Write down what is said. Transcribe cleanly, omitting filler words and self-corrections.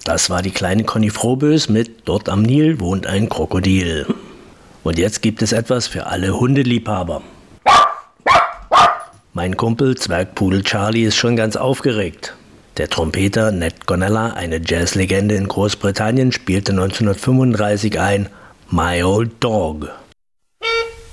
Das war die kleine Conny Frohbös mit Dort am Nil wohnt ein Krokodil. Und jetzt gibt es etwas für alle Hundeliebhaber. Mein Kumpel Zwergpudel Charlie ist schon ganz aufgeregt. Der Trompeter Ned Gonella, eine Jazzlegende in Großbritannien, spielte 1935 ein My Old Dog.